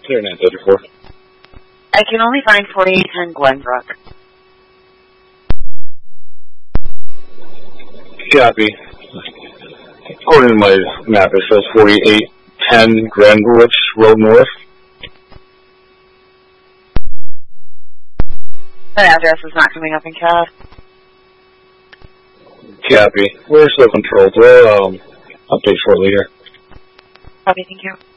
Clear 934. I can only find 4810 Glenbrook. Copy. According to my map, it says 4810 Granbrook Road North. That address is not coming up in CAD. Copy. We're still controlled. We'll update shortly here. Copy, thank you.